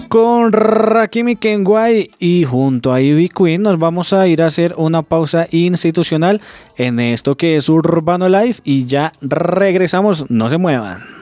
con Rakimi Kenway y junto a Ivy Queen nos vamos a ir a hacer una pausa institucional en esto que es Urbano Life y ya regresamos, no se muevan.